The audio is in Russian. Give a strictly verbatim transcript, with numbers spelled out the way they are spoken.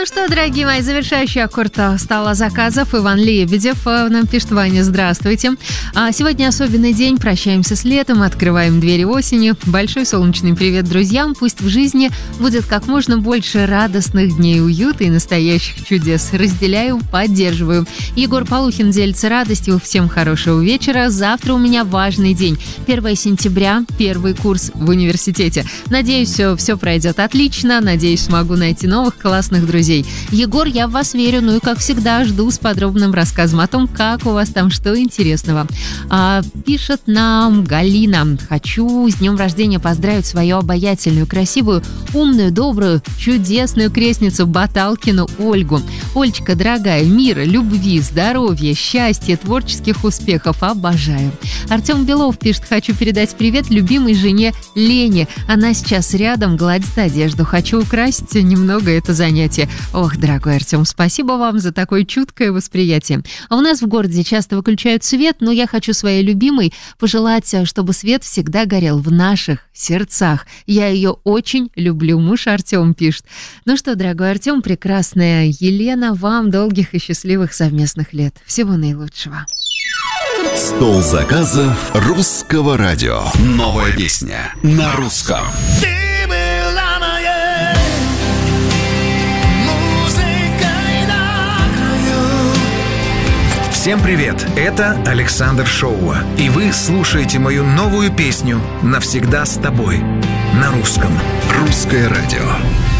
что, дорогие мои, завершающий аккорд стола заказов. Иван Лебедев нам пишет: Ваня, здравствуйте. Сегодня особенный день, прощаемся с летом, открываем двери осенью. Большой солнечный привет друзьям. Пусть в жизни будет как можно больше радостных дней уюта и настоящих чудес. Разделяю, поддерживаю. Егор Полухин делится радостью. Всем хорошего вечера. Завтра у меня важный день. первое сентября, первый курс в университете. Надеюсь, все, все пройдет отлично. Надеюсь, смогу найти новых классных друзей. Егор, я в вас верю, ну и, как всегда, жду с подробным рассказом о том, как у вас там, что интересного. А, пишет нам Галина: хочу с днем рождения поздравить свою обаятельную, красивую, умную, добрую, чудесную крестницу Баталкину Ольгу. Олечка, дорогая, мира, любви, здоровья, счастья, творческих успехов. Обожаю. Артем Белов пишет: хочу передать привет любимой жене Лене. Она сейчас рядом, гладит одежду. Хочу украсить немного это занятие. Ох, дорогой Артем, спасибо вам за такое чуткое восприятие. А у нас в городе часто выключают свет, но я хочу своей любимой пожелать, чтобы свет всегда горел в наших сердцах. Я ее очень люблю, муж Артем пишет. Ну что, дорогой Артем, прекрасная Елена, вам долгих и счастливых совместных лет. Всего наилучшего. Стол заказов русского радио. Новая песня на русском. Всем привет, это Александр Шоуа, и вы слушаете мою новую песню «Навсегда с тобой» на русском. Русское радио.